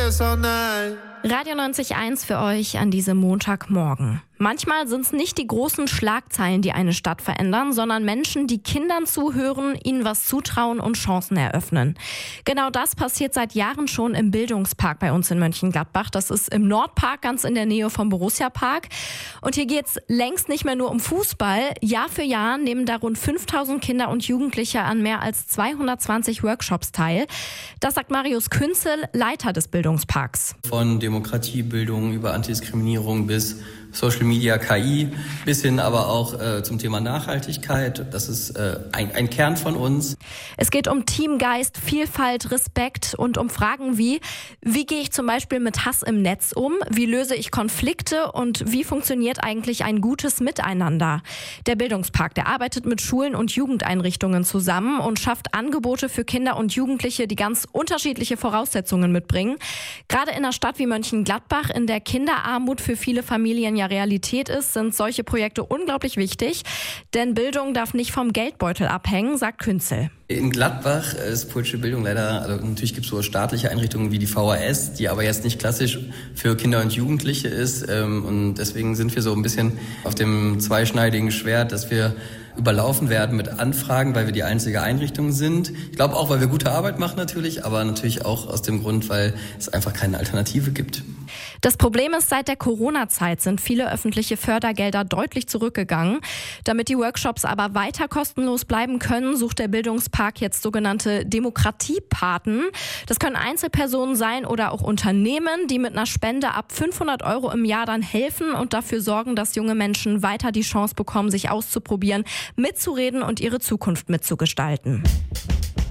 yes or nein. Radio 90.1 für euch an diesem Montagmorgen. Manchmal sind es nicht die großen Schlagzeilen, die eine Stadt verändern, sondern Menschen, die Kindern zuhören, ihnen was zutrauen und Chancen eröffnen. Genau das passiert seit Jahren schon im Bildungspark bei uns in Mönchengladbach. Das ist im Nordpark, ganz in der Nähe vom Borussia-Park. Und hier geht es längst nicht mehr nur um Fußball. Jahr für Jahr nehmen da rund 5.000 Kinder und Jugendliche an mehr als 220 Workshops teil. Das sagt Marius Künzel, Leiter des Bildungsparks. Von Demokratiebildung über Antidiskriminierung bis Social Media, KI, bis hin aber auch zum Thema Nachhaltigkeit. Das ist ein Kern von uns. Es geht um Teamgeist, Vielfalt, Respekt und um Fragen wie gehe ich zum Beispiel mit Hass im Netz um? Wie löse ich Konflikte? Und wie funktioniert eigentlich ein gutes Miteinander? Der Bildungspark, der arbeitet mit Schulen und Jugendeinrichtungen zusammen und schafft Angebote für Kinder und Jugendliche, die ganz unterschiedliche Voraussetzungen mitbringen. Gerade in einer Stadt wie Mönchengladbach, in der Kinderarmut für viele Familien ja Realität ist, sind solche Projekte unglaublich wichtig. Denn Bildung darf nicht vom Geldbeutel abhängen, sagt Künzel. In Gladbach ist politische Bildung leider, also natürlich gibt es so staatliche Einrichtungen wie die VHS, die aber jetzt nicht klassisch für Kinder und Jugendliche ist. Und deswegen sind wir so ein bisschen auf dem zweischneidigen Schwert, dass wir überlaufen werden mit Anfragen, weil wir die einzige Einrichtung sind. Ich glaube auch, weil wir gute Arbeit machen natürlich, aber natürlich auch aus dem Grund, weil es einfach keine Alternative gibt. Das Problem ist, seit der Corona-Zeit sind viele öffentliche Fördergelder deutlich zurückgegangen. Damit die Workshops aber weiter kostenlos bleiben können, sucht der Bildungspark jetzt sogenannte Demokratiepaten. Das können Einzelpersonen sein oder auch Unternehmen, die mit einer Spende ab 500 € im Jahr dann helfen und dafür sorgen, dass junge Menschen weiter die Chance bekommen, sich auszuprobieren, mitzureden und ihre Zukunft mitzugestalten.